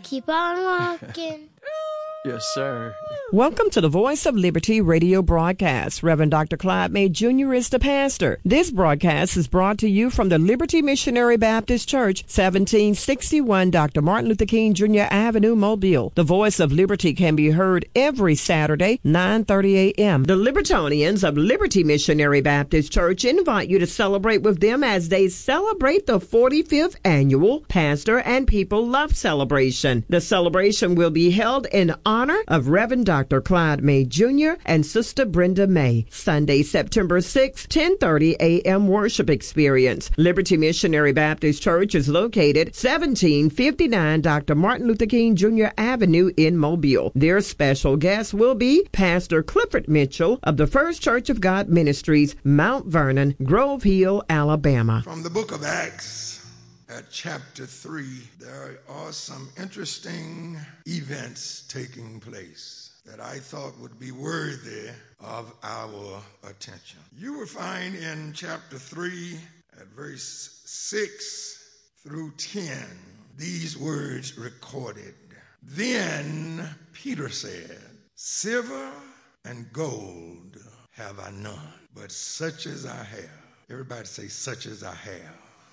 Keep on walking. Yes, sir. Welcome to the Voice of Liberty radio broadcast. Reverend Dr. Clyde May Jr. is the pastor. This broadcast is brought to you from the Liberty Missionary Baptist Church, 1761 Dr. Martin Luther King Jr. Avenue, Mobile. The Voice of Liberty can be heard every Saturday, 9:30 a.m. The Libertarians of Liberty Missionary Baptist Church invite you to celebrate with them as they celebrate the 45th annual Pastor and People Love Celebration. The celebration will be held in honor of Reverend Dr. Clyde May Jr. and Sister Brenda May. Sunday, September 6, 10:30 a.m. worship experience. Liberty Missionary Baptist Church is located 1759 Dr. Martin Luther King Jr. Avenue in Mobile. Their special guest will be Pastor Clifford Mitchell of the First Church of God Ministries, Mount Vernon, Grove Hill, Alabama. From the book of Acts, at chapter 3, there are some interesting events taking place that I thought would be worthy of our attention. You will find in chapter 3 at verse 6 through 10 these words recorded. Then Peter said, "Silver and gold have I none, but such as I have." Everybody say, "Such as I have,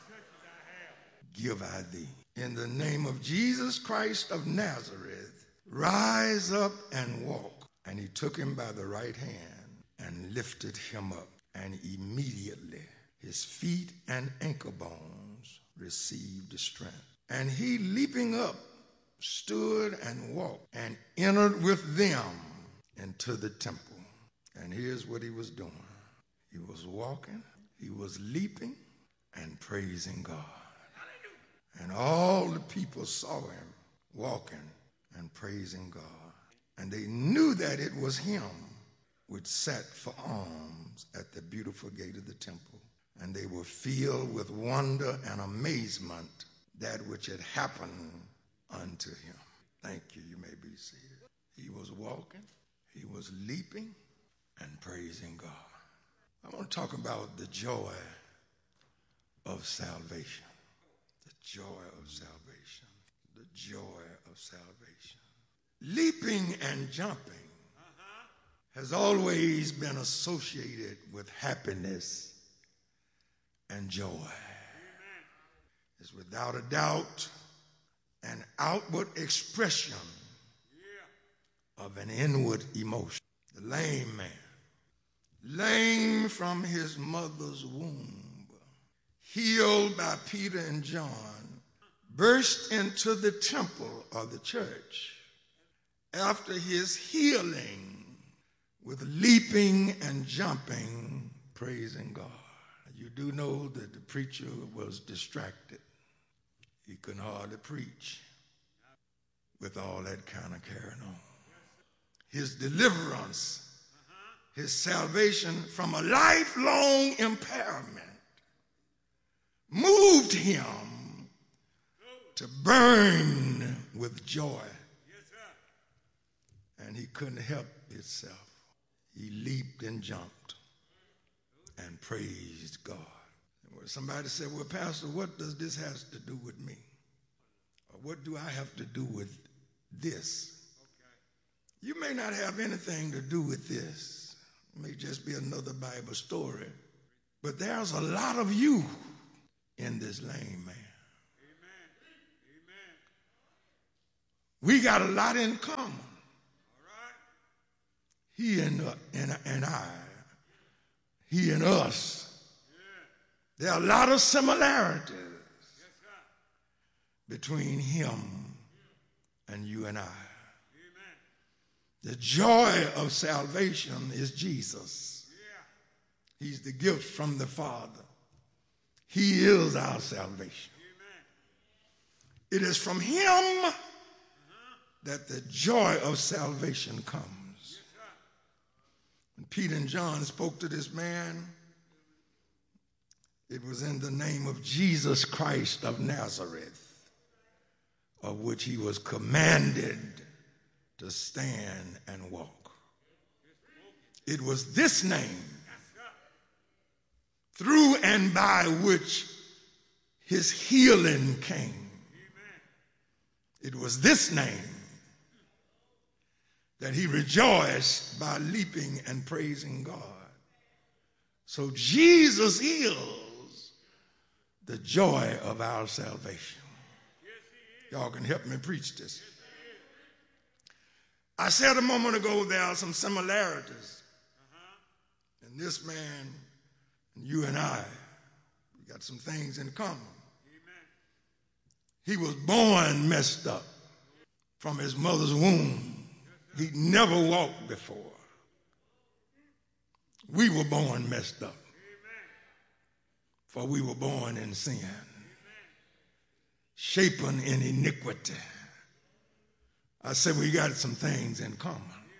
give I thee. In the name of Jesus Christ of Nazareth, rise up and walk." And he took him by the right hand and lifted him up. And immediately his feet and ankle bones received strength. And he, leaping up, stood and walked and entered with them into the temple. And here's what he was doing. He was walking, he was leaping and praising God. And all the people saw him walking and praising God. And they knew that it was him which sat for alms at the beautiful gate of the temple. And they were filled with wonder and amazement that which had happened unto him. Thank you. You may be seated. He was walking, he was leaping and praising God. I want to talk about the joy of salvation. Joy of salvation. The joy of salvation. Leaping and jumping has always been associated with happiness and joy. It's without a doubt an outward expression of an inward emotion. The lame man, lame from his mother's womb, healed by Peter and John, burst into the temple of the church after his healing with leaping and jumping, praising God. You do know that the preacher was distracted. He couldn't hardly preach with all that kind of carrying on. His deliverance, his salvation from a lifelong impairment moved him to burn with joy. And he couldn't help himself. He leaped and jumped and praised God. And somebody said, "Well, Pastor, what does this have to do with me? Or what do I have to do with this?" You may not have anything to do with this. It may just be another Bible story. But there's a lot of you in this lame man. Amen. Amen. We got a lot in common. All right. He and I. He and us. Yeah. There are a lot of similarities between him and you and I. Amen. The joy of salvation is Jesus. Yeah. He's the gift from the Father. He is our salvation. Amen. It is from him that the joy of salvation comes. Yes, when Peter and John spoke to this man, it was in the name of Jesus Christ of Nazareth, of which he was commanded to stand and walk. It was this name through and by which his healing came. It was this name that he rejoiced by leaping and praising God. So Jesus is the joy of our salvation. Y'all can help me preach this. I said a moment ago there are some similarities. And this man, and you and I, we got some things in common. He was born messed up from his mother's womb. He'd never walked before. We were born messed up, for we were born in sin, shapen in iniquity. I said we got some things in common.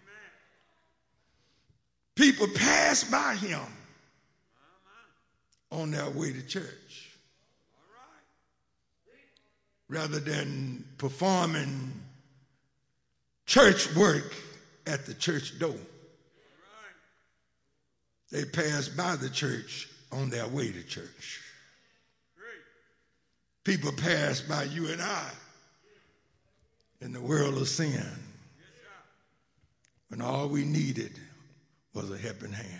People pass by him on their way to church rather than performing church work at the church door. They pass by the church on their way to church. People pass by you and I in the world of sin when all we needed was a helping hand.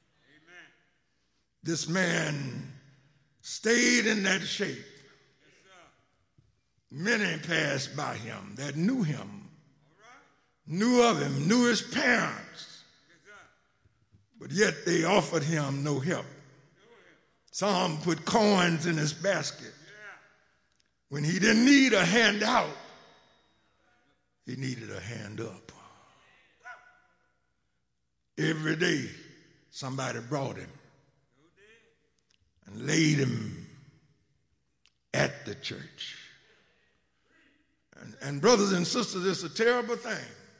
This man stayed in that shape. Many passed by him that knew him, knew of him, knew his parents, but yet they offered him no help. Some put coins in his basket. When he didn't need a handout, he needed a hand up. Every day, somebody brought him and laid him at the church. And brothers and sisters, it's a terrible thing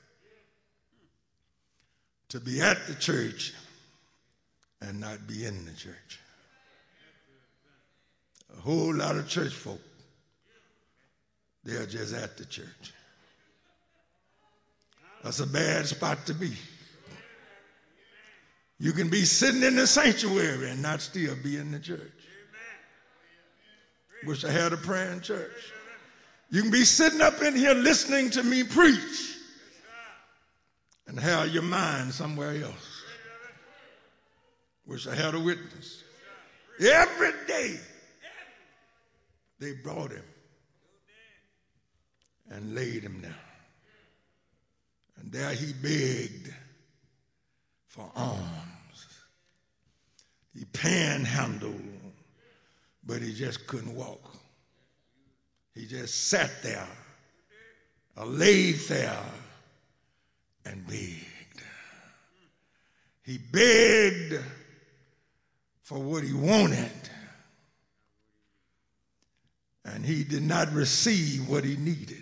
to be at the church and not be in the church. A whole lot of church folk, they're just at the church. That's a bad spot to be. You can be sitting in the sanctuary and not still be in the church. Wish I had a praying church. You can be sitting up in here listening to me preach and have your mind somewhere else. Wish I had a witness. Every day they brought him and laid him down. And there he begged for alms. He panhandled, but he just couldn't walk. He just sat there, or laid there, and begged. He begged for what he wanted, and he did not receive what he needed.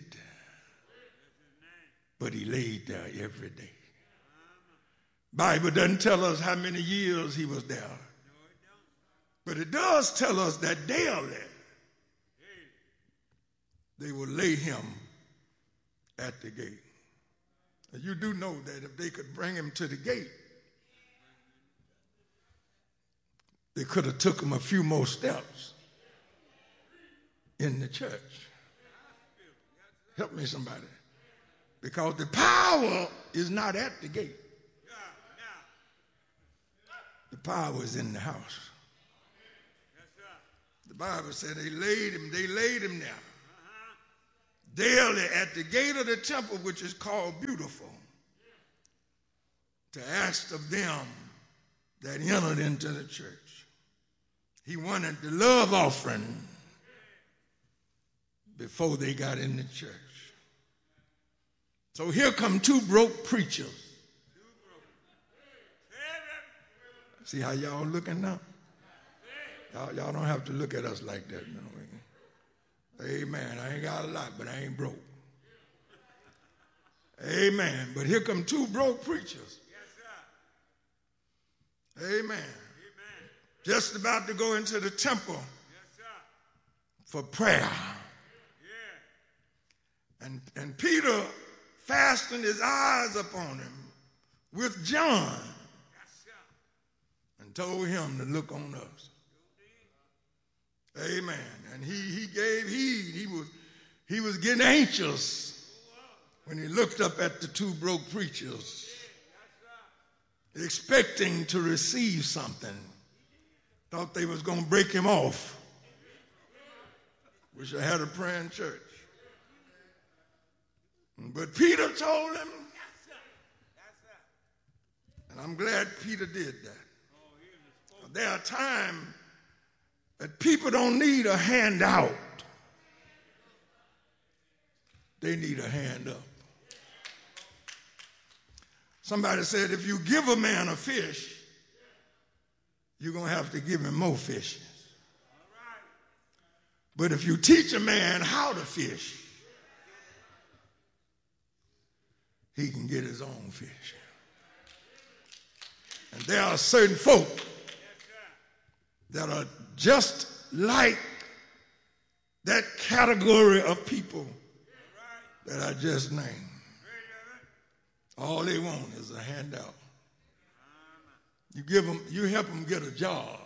But he laid there every day. Bible doesn't tell us how many years he was there. But it does tell us that daily they would lay him at the gate. And you do know that if they could bring him to the gate, they could have took him a few more steps in the church. Help me, somebody. Because the power is not at the gate. The power is in the house. The Bible said they laid him there. Daily at the gate of the temple, which is called Beautiful, to ask of them that entered into the church. He wanted the love offering before they got in the church. So here come two broke preachers. See how y'all looking now? Y'all don't have to look at us like that. No. Amen. I ain't got a lot, but I ain't broke. Amen. But here come two broke preachers. Amen. Just about to go into the temple for prayer. And Peter fastened his eyes upon him with John and told him to look on us. Amen. And he gave heed. He was getting anxious when he looked up at the two broke preachers, expecting to receive something. Thought they was going to break him off. Wish I had a praying church. But Peter told him, and I'm glad Peter did that. There are times that people don't need a handout. They need a hand up. Somebody said, if you give a man a fish, you're going to have to give him more fishes. But if you teach a man how to fish, he can get his own fish. And there are certain folk that are just like that category of people that I just named. All they want is a handout. You help them get a job,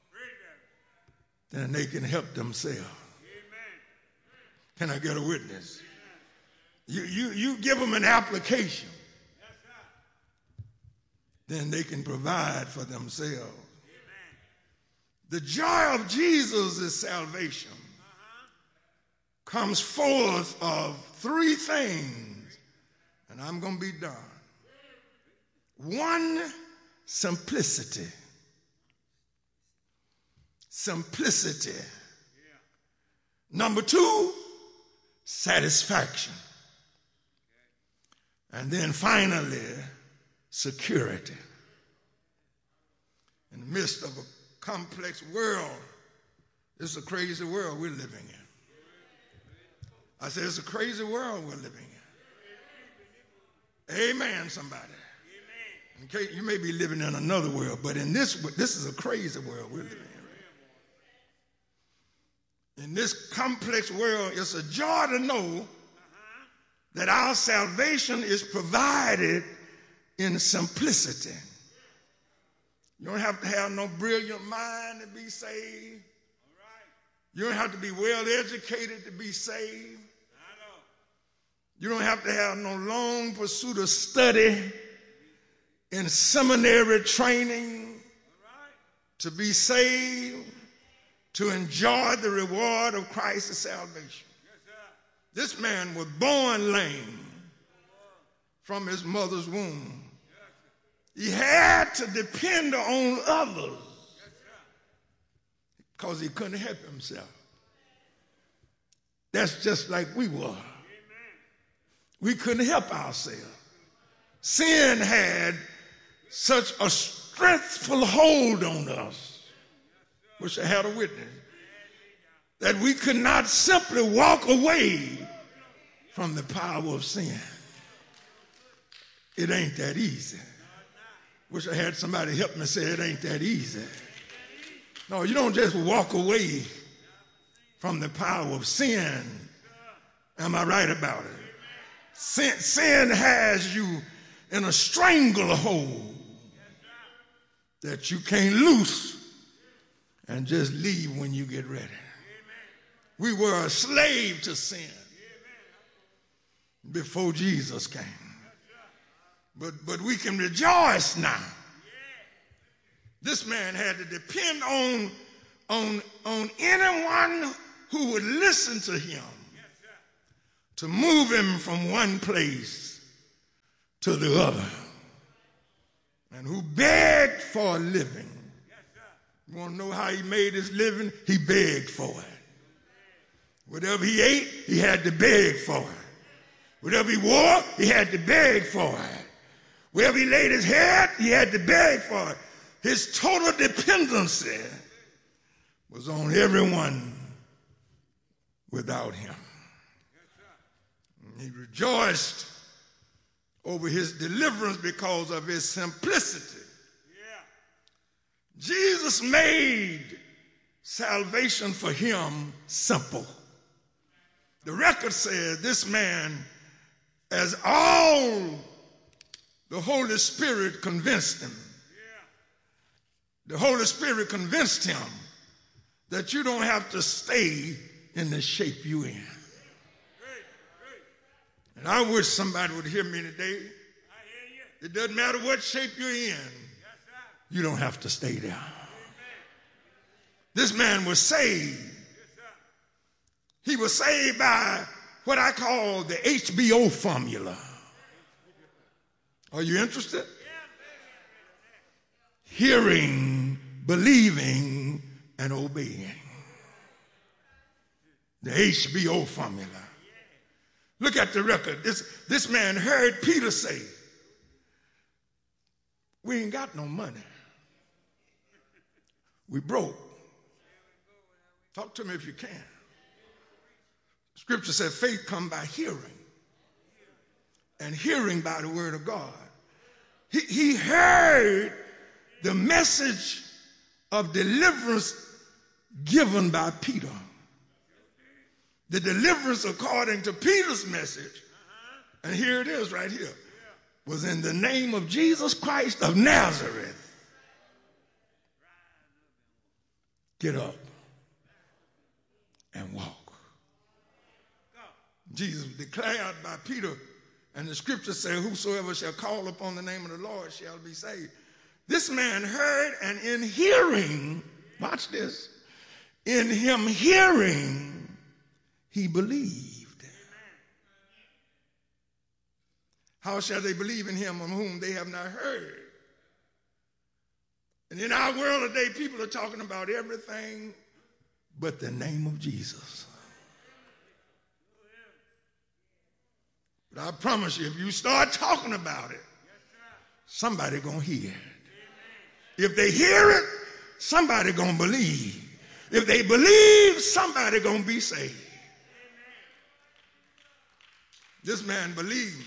then they can help themselves. Can I get a witness? You give them an application, then they can provide for themselves. The joy of Jesus' salvation comes forth of three things, and I'm going to be done. One, simplicity. Simplicity. Number two, satisfaction. And then finally, security. In the midst of a complex world, it's a crazy world we're living in. I said it's a crazy world we're living in. Amen, somebody. Okay, you may be living in another world, but in this is a crazy world we're living in. In this complex world, it's a joy to know that our salvation is provided in simplicity. You don't have to have no brilliant mind to be saved. You don't have to be well educated to be saved. You don't have to have no long pursuit of study in seminary training to be saved, to enjoy the reward of Christ's salvation. This man was born lame from his mother's womb. He had to depend on others because he couldn't help himself. That's just like we were. We couldn't help ourselves. Sin had such a strengthful hold on us, wish I had a witness, that we could not simply walk away from the power of sin. It ain't that easy. Wish I had somebody help me say it ain't that easy. No, you don't just walk away from the power of sin. Am I right about it? Sin has you in a stranglehold that you can't loose and just leave when you get ready. We were a slave to sin before Jesus came. But we can rejoice now. This man had to depend on anyone who would listen to him to move him from one place to the other, and who begged for a living. You want to know how he made his living? He begged for it. Whatever he ate, he had to beg for it. Whatever he wore, he had to beg for it. Wherever he laid his head, he had to beg for it. His total dependency was on everyone without him. He rejoiced over his deliverance because of his simplicity. Jesus made salvation for him simple. The record says this man, as all the Holy Spirit convinced him, the Holy Spirit convinced him that you don't have to stay in the shape you're in. And I wish somebody would hear me today. It doesn't matter what shape you're in. You don't have to stay there. This man was saved. He was saved by what I call the HBO formula. Are you interested? Hearing, believing, and obeying. The HBO formula. Look at the record. This man heard Peter say, we ain't got no money. We broke. Talk to me if you can. Scripture says faith comes by hearing, and hearing by the word of God. He heard the message of deliverance given by Peter. The deliverance according to Peter's message, and here it is right here, was in the name of Jesus Christ of Nazareth. Get up and walk. Jesus declared by Peter, and the scripture says, whosoever shall call upon the name of the Lord shall be saved. This man heard, and in hearing, watch this, in him hearing, he believed. How shall they believe in him of whom they have not heard? And in our world today, people are talking about everything but the name of Jesus. But I promise you, if you start talking about it, somebody gonna hear it. If they hear it, somebody gonna believe. If they believe, somebody gonna be saved. This man believed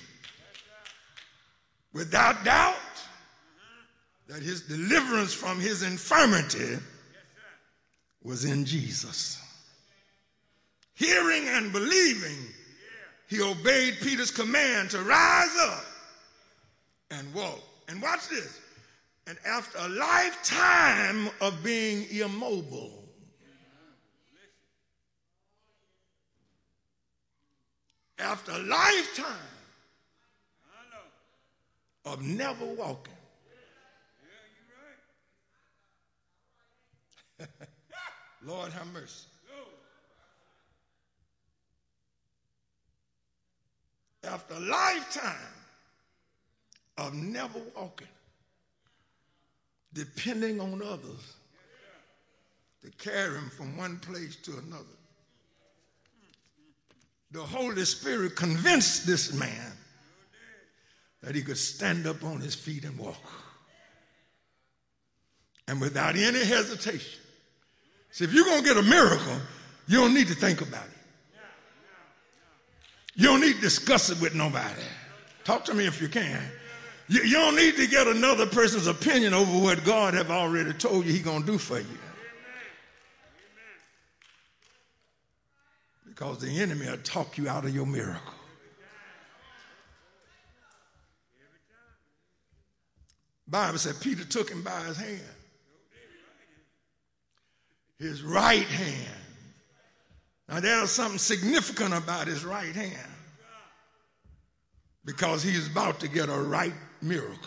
without doubt that his deliverance from his infirmity was in Jesus. Hearing and believing, he obeyed Peter's command to rise up and walk. And watch this. And after a lifetime of being immobile, after a lifetime of never walking, Lord have mercy. After a lifetime of never walking, depending on others to carry him from one place to another, the Holy Spirit convinced this man that he could stand up on his feet and walk. And without any hesitation. See, if you're going to get a miracle, you don't need to think about it. You don't need to discuss it with nobody. Talk to me if you can. You don't need to get another person's opinion over what God have already told you he's going to do for you. Because the enemy will talk you out of your miracle. Bible said Peter took him by his hand. His right hand. Now there's something significant about his right hand. Because he's about to get a right miracle.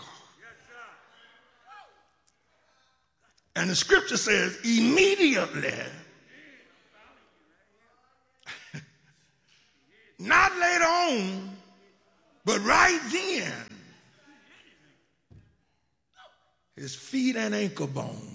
And the scripture says immediately, not later on, but right then, his feet and ankle bone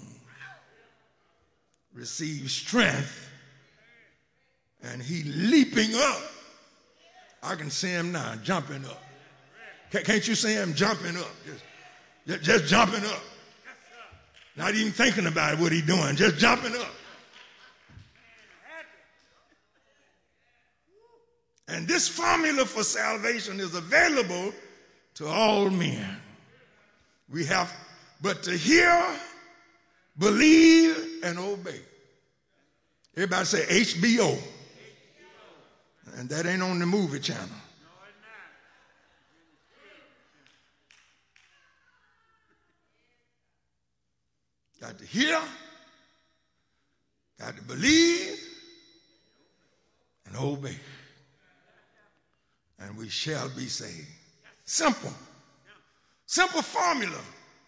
received strength, and he leaping up. I can see him now, jumping up. Can't you see him jumping up? Just jumping up. Not even thinking about what he's doing, just jumping up. And this formula for salvation is available to all men. We have but to hear, believe, and obey. Everybody say HBO. And that ain't on the movie channel. Got to hear, got to believe, and obey. And we we shall be saved. Simple. Simple formula.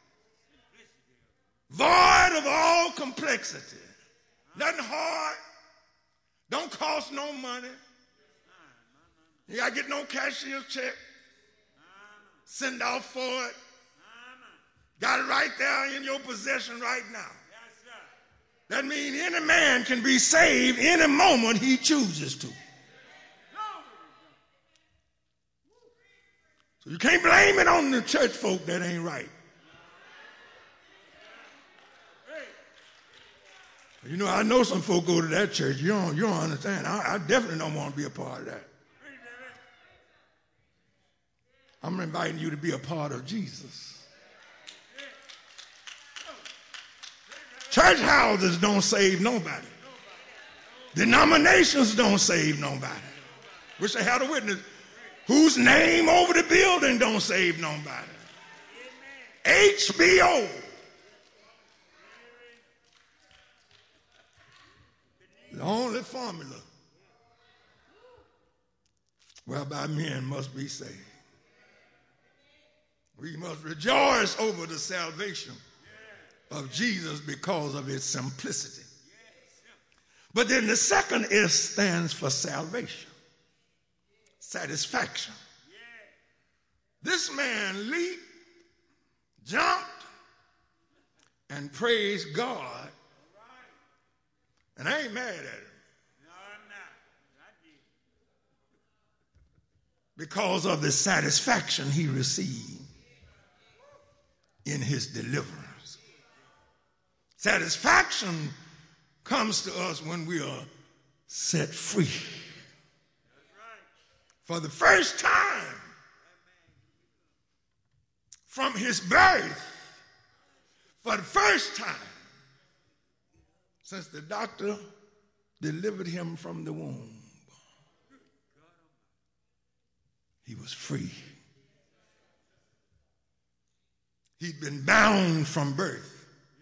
Void of all complexity. Nothing hard. Don't cost no money. You got to get no cashier's check. Send off for it. Got it right there in your possession right now. That means any man can be saved any moment he chooses to. So you can't blame it on the church folk that ain't right. You know, I know some folk go to that church. You don't understand. I definitely don't want to be a part of that. I'm inviting you to be a part of Jesus. Church houses don't save nobody. Denominations don't save nobody. Wish I had a witness. Whose name over the building don't save nobody. HBO. The only formula whereby men must be saved. We must rejoice over the salvation of Jesus because of its simplicity. But then the second S stands for salvation, satisfaction. This man leaped, jumped, and praised God. And I ain't mad at him. No, I'm not. Because of the satisfaction he received in his deliverance. Satisfaction comes to us when we are set free. That's right. For the first time from his birth, for the first time, since the doctor delivered him from the womb, he was free. He'd been bound from birth.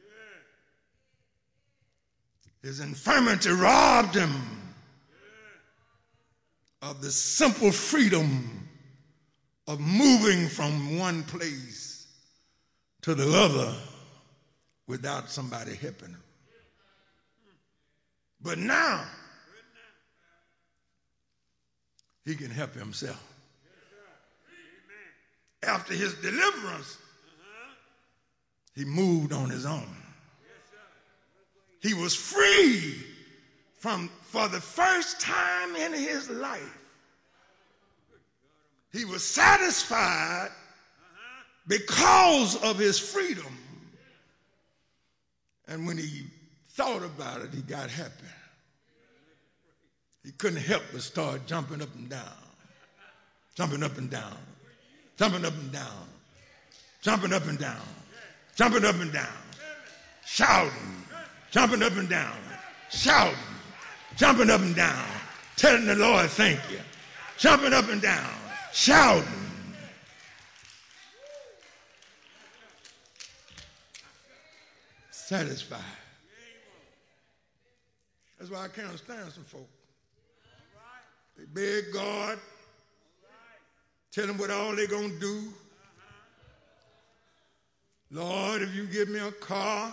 His infirmity robbed him of the simple freedom of moving from one place to the other without somebody helping him. But now, he can help himself. After his deliverance, he moved on his own. He was free for the first time in his life. He was satisfied because of his freedom. And when he thought about it, he got happy. He couldn't help but start jumping up and down, jumping up and down, jumping up and down, jumping up and down, jumping up and down, shouting, jumping up and down, shouting, jumping up and down, telling the Lord thank you, jumping up and down, shouting. Satisfied. That's why I can't understand some folk. They beg God, tell them what all they're going to do. Lord, if you give me a car,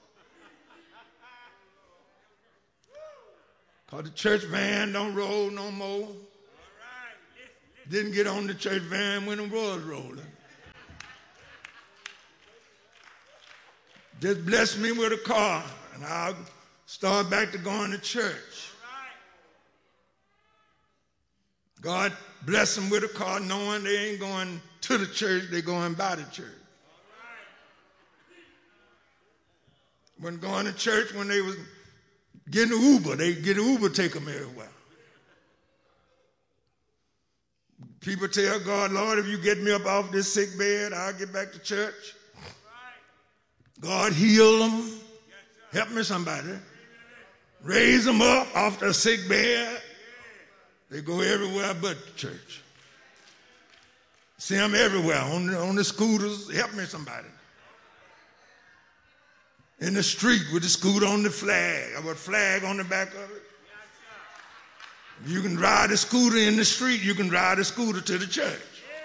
because the church van don't roll no more. Didn't get on the church van when it was rolling. Just bless me with a car, and I'll start back to going to church. God bless them with a car, knowing they ain't going to the church, they're going by the church. When going to church, when they was getting an Uber, they get an Uber, take them everywhere. People tell God, Lord, if you get me up off this sick bed, I'll get back to church. God heal them. Help me somebody. Raise them up off the sick bed. They go everywhere but church. See them everywhere on the scooters. Help me somebody. In the street with the scooter on the flag. I got a flag on the back of it. You can ride a scooter in the street. You can ride a scooter to the church.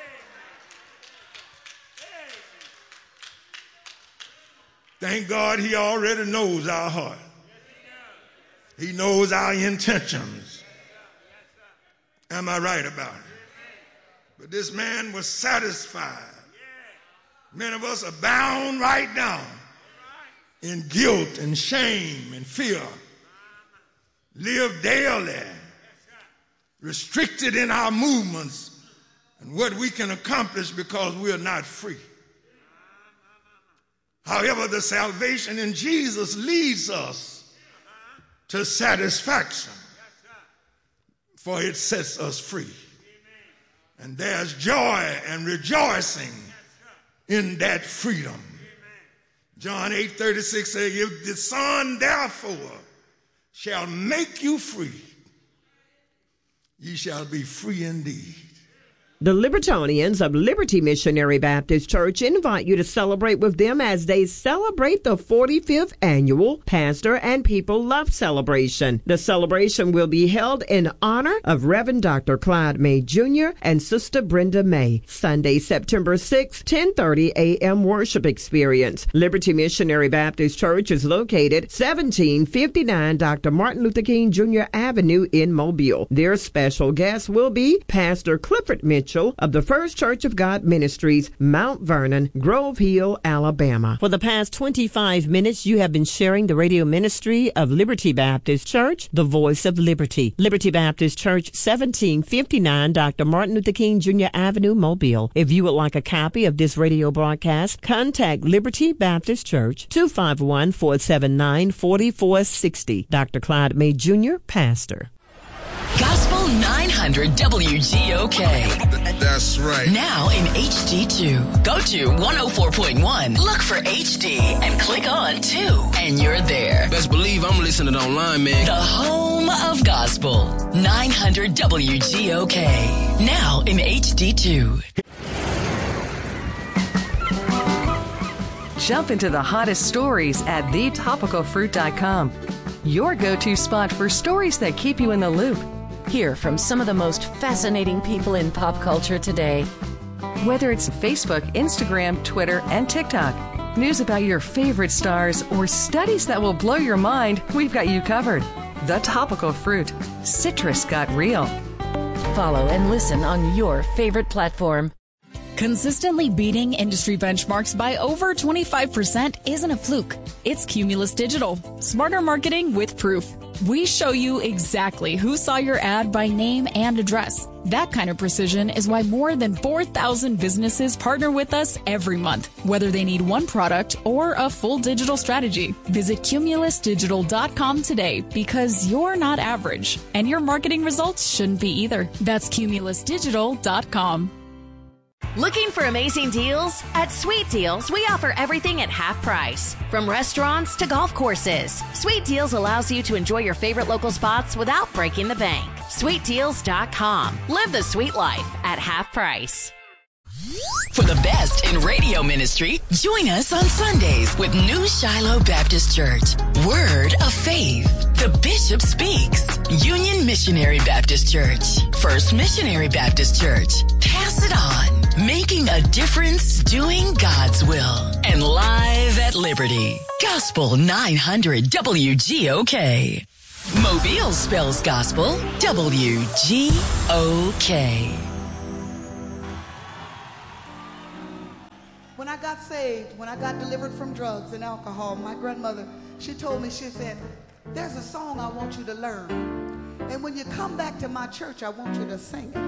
Thank God he already knows our heart. He knows our intentions. Am I right about it? But this man was satisfied. Many of us are bound right now in guilt and shame and fear. Live daily, restricted in our movements and what we can accomplish because we are not free. However, the salvation in Jesus leads us to satisfaction, for it sets us free. And there's joy and rejoicing in that freedom. John 8:36 says, if the Son therefore shall make you free, ye shall be free indeed. The Libertonians of Liberty Missionary Baptist Church invite you to celebrate with them as they celebrate the 45th annual Pastor and People Love Celebration. The celebration will be held in honor of Reverend Dr. Clyde May Jr. and Sister Brenda May. Sunday, September 6, 10:30 a.m. worship experience. Liberty Missionary Baptist Church is located 1759 Dr. Martin Luther King Jr. Avenue in Mobile. Their special guest will be Pastor Clifford Mitchell of the First Church of God Ministries, Mount Vernon, Grove Hill, Alabama. For the past 25 minutes, you have been sharing the radio ministry of Liberty Baptist Church, the voice of liberty. Liberty Baptist Church, 1759 Dr. Martin Luther King Jr. Avenue, Mobile. If you would like a copy of this radio broadcast, contact Liberty Baptist Church, 251-479-4460. Dr. Clyde May Jr., Pastor. Gospel 900 WGOK. That's right. Now in HD2. Go to 104.1. Look for HD and click on 2. And you're there. Best believe I'm listening online, man. The home of gospel. 900 WGOK. Now in HD2. Jump into the hottest stories at thetopicalfruit.com. Your go-to spot for stories that keep you in the loop. Hear from some of the most fascinating people in pop culture today. Whether it's Facebook, Instagram, Twitter, and TikTok, news about your favorite stars, or studies that will blow your mind, we've got you covered. The Topical Fruit. Citrus got real. Follow and listen on your favorite platform. Consistently beating industry benchmarks by over 25% isn't a fluke. It's Cumulus Digital. Smarter marketing with proof. We show you exactly who saw your ad by name and address. That kind of precision is why more than 4,000 businesses partner with us every month, whether they need one product or a full digital strategy. Visit cumulusdigital.com today because you're not average, and your marketing results shouldn't be either. That's cumulusdigital.com. Looking for amazing deals? At Sweet Deals, we offer everything at half price. From restaurants to golf courses, Sweet Deals allows you to enjoy your favorite local spots without breaking the bank. SweetDeals.com. Live the sweet life at half price. For the best in radio ministry, join us on Sundays with New Shiloh Baptist Church. Word of Faith. The Bishop Speaks. Union Missionary Baptist Church. First Missionary Baptist Church. Pass it on. Making a difference, doing God's will. And live at Liberty. Gospel 900 WGOK. Mobile spells gospel WGOK. When I got saved, when I got delivered from drugs and alcohol, my grandmother, she told me, she said, there's a song I want you to learn. And when you come back to my church, I want you to sing it.